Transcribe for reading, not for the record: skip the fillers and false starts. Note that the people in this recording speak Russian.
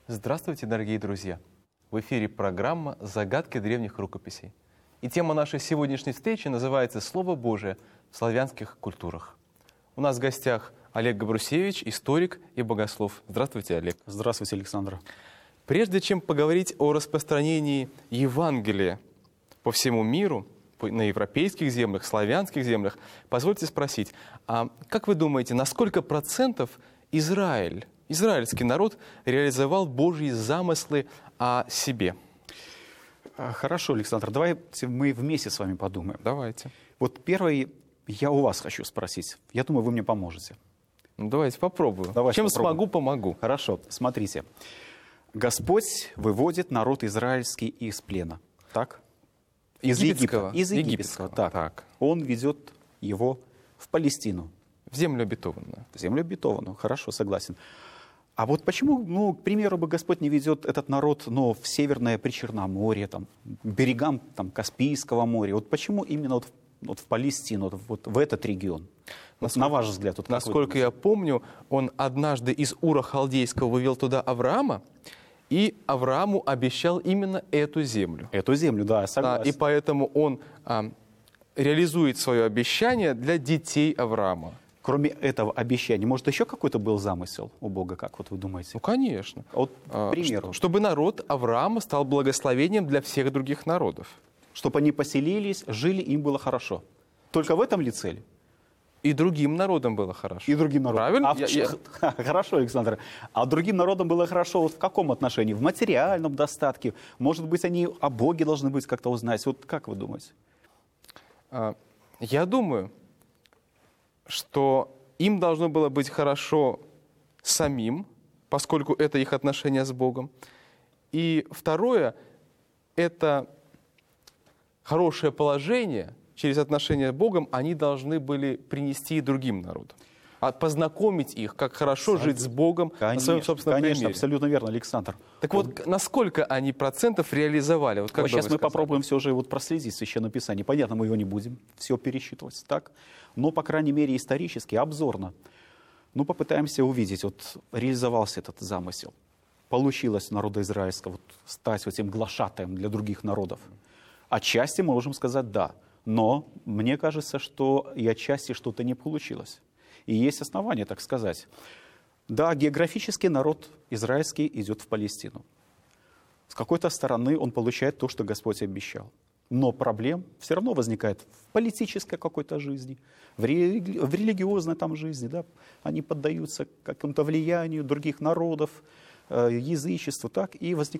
Здравствуйте, дорогие друзья! В эфире программа «Загадки древних рукописей». И тема нашей сегодняшней встречи называется «Слово Божие в славянских культурах». У нас в гостях Олег Габрусевич, историк и богослов. Здравствуйте, Олег. Здравствуйте, Александр. Прежде чем поговорить о распространении Евангелия по всему миру, на европейских землях, славянских землях, позвольте спросить, а как вы думаете, на сколько процентов израильский народ реализовал Божьи замыслы о себе? Хорошо, Александр, давайте мы вместе с вами подумаем. Давайте. Вот первый я у вас хочу спросить. Я думаю, вы мне поможете. Ну, давайте попробую. Чем смогу, помогу. Хорошо, смотрите. Господь выводит народ израильский из плена. Так? Из египетского. Так. Он ведет его в Палестину. В землю обетованную. В землю обетованную, хорошо, согласен. А вот почему, к примеру, Господь не ведет этот народ в Северное Причерноморье, берегам Каспийского моря? Вот почему именно в Палестину, вот в этот регион? На ваш взгляд. Насколько я помню, он однажды из Ура Халдейского вывел туда Авраама, и Аврааму обещал именно эту землю. Эту землю, да, согласен. И поэтому он реализует свое обещание для детей Авраама. Кроме этого обещания, может, еще какой-то был замысел у Бога, как вот вы думаете? Ну, конечно. Вот, к примеру. Чтобы народ Авраама стал благословением для всех других народов. Чтобы они поселились, жили, им было хорошо. Только в этом ли цель? И другим народам было хорошо. И другим народам. Правильно? Хорошо, Александр. А другим народам было хорошо вот в каком отношении? В материальном достатке? Может быть, они о Боге должны быть как-то узнать? Вот как вы думаете? Я думаю, что им должно было быть хорошо самим, поскольку это их отношения с Богом. И второе, это хорошее положение через отношения с Богом они должны были принести и другим народам. Познакомить их, как хорошо жить с Богом на своем собственном примере. Конечно, абсолютно верно, Александр. Так вот, насколько они процентов реализовали? Вот как сейчас мы попробуем все же проследить Священное Писание. Понятно, мы его не будем все пересчитывать, так? Но, по крайней мере, исторически, обзорно. Попытаемся увидеть, реализовался этот замысел. Получилось у народа израильского стать этим глашатаем для других народов. Отчасти мы можем сказать «да». Но мне кажется, что и отчасти что-то не получилось. И есть основания, так сказать. Да, географически народ израильский идет в Палестину. С какой-то стороны он получает то, что Господь обещал. Но проблем все равно возникает в политической какой-то жизни, в религиозной жизни. Да? Они поддаются какому-то влиянию других народов, язычеству. Так? И возникает